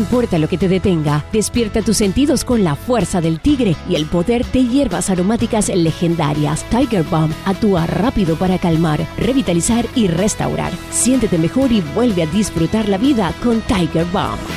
importa lo que te detenga, despierta tus sentidos con la fuerza del tigre y el poder de hierbas aromáticas legendarias. Tiger Balm actúa rápido para calmar, revitalizar y restaurar. Siéntete mejor y vuelve a disfrutar la vida con Tiger Balm.